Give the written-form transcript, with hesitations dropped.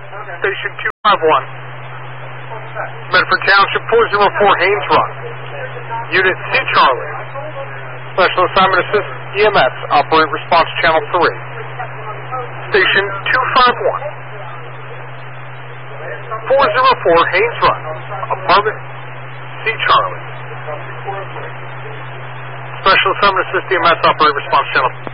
Station 251. Medford Township 404 Haynes Run. Unit C Charlie. Special Assignment Assist EMS. Operate Response Channel 3. Station 251. 404 Haynes Run. Apartment C Charlie. Special Assignment Assist EMS. Operate Response Channel 3.